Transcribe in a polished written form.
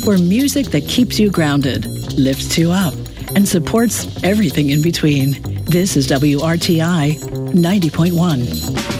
for music that keeps you grounded, lifts you up, and supports everything in between. This is WRTI 90.1.